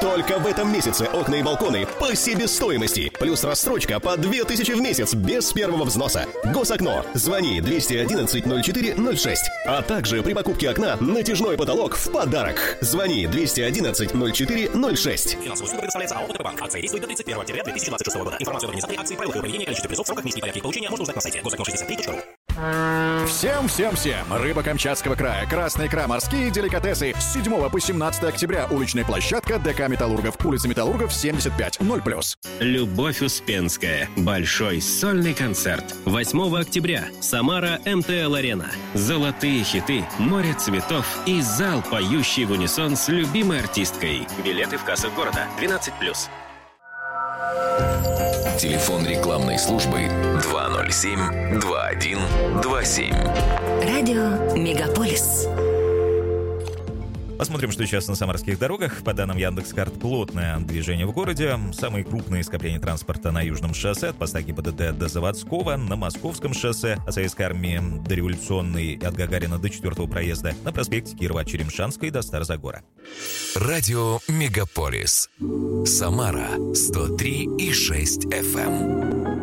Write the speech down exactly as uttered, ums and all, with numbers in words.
Только в этом месяце окна и балконы по себестоимости. Плюс рассрочка по две тысячи в месяц без первого взноса. Госокно. Звони двести одиннадцать ноль четыре ноль шесть. А также при покупке окна натяжной потолок в подарок. Звони двести одиннадцать ноль четыре ноль шесть. Финансовая услуга предоставляется АО «ОТП-банк». Акция действует до тридцать первого октября две тысячи двадцать шестого года. Информацию об организаторе акции, правилах и проведении, количестве призов, сроках, месте и порядке их получения можно узнать на сайте госокно шестьдесят три точка ру. Всем-всем-всем! Рыба Камчатского края, красная икра, морские деликатесы. С седьмого по семнадцатое октября уличная площадка ДК «Металлургов», улица Металлургов, семьдесят пять, ноль плюс. Любовь Успенская. Большой сольный концерт. восьмого октября. Самара МТЛ-арена. Золотые хиты, море цветов и зал, поющий в унисон с любимой артисткой. Билеты в кассах города. двенадцать плюс. Телефон рекламной службы два ноль семь два один два семь. Радио Мегаполис. Посмотрим, что сейчас на самарских дорогах. По данным Яндекс.Карт, плотное движение в городе. Самые крупные скопления транспорта на Южном шоссе от поста ГИБДД до Заводского, на Московском шоссе от Советской армии до Революционной и от Гагарина до четвертого проезда, на проспекте Кирова от Черемшанской до Старозагора. Радио Мегаполис. Самара сто три и шесть эф эм.